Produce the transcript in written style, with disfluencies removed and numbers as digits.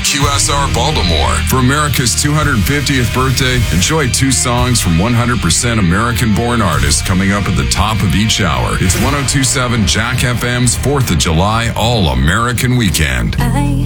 QSR Baltimore. For America's 250th birthday, enjoy two songs from 100% American-born artists coming up at the top of each hour. It's 102.7 Jack FM's 4th of July All-American Weekend. I